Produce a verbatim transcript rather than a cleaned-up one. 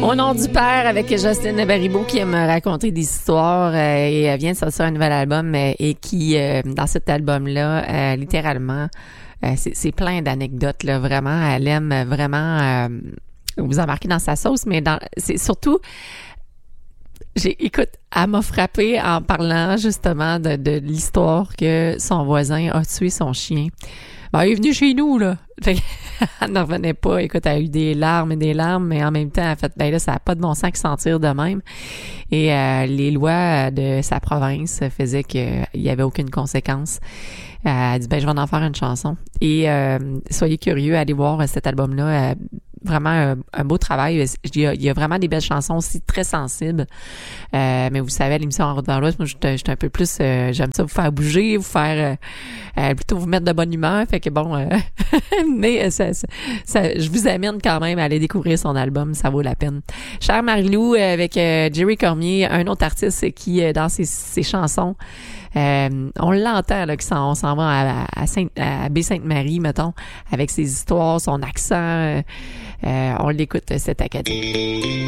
Au nom du père avec Justine Baribeau qui aime raconter des histoires euh, et elle vient de sortir un nouvel album euh, et qui, euh, dans cet album-là, euh, littéralement, euh, c'est, c'est plein d'anecdotes, là, vraiment. Elle aime vraiment euh, vous embarquer dans sa sauce, mais dans, c'est surtout... J'ai, écoute, elle m'a frappée en parlant justement de, de l'histoire que son voisin a tué son chien. Ben, il est venu chez nous, là. Fait qu'elle n'en revenait pas. Écoute, elle a eu des larmes et des larmes, mais en même temps, elle a fait, ben là, ça n'a pas de bon sens qu'ils s'en tirent de même. Et euh, les lois de sa province faisaient qu'il n'y avait aucune conséquence. Euh, elle a dit, ben, je vais en faire une chanson. Et euh, soyez curieux, allez voir cet album-là. Euh, vraiment un, un beau travail. Il y, a, il y a vraiment des belles chansons aussi, très sensibles. Euh, mais vous savez, à l'émission En route dans l'Ouest, moi, je suis un peu plus... Euh, j'aime ça vous faire bouger, vous faire... Euh, euh, plutôt vous mettre de bonne humeur. Fait que bon... Euh, mais ça, ça, ça, je vous amène quand même à aller découvrir son album. Ça vaut la peine. Chère Marie-Lou, avec euh, Jerry Cormier, un autre artiste qui, euh, dans ses, ses chansons... Euh, on l'entend là, qu'on s'en va à, à, Sainte, à Baie-Sainte-Marie, mettons, avec ses histoires, son accent. Euh, euh, on l'écoute, cet académie.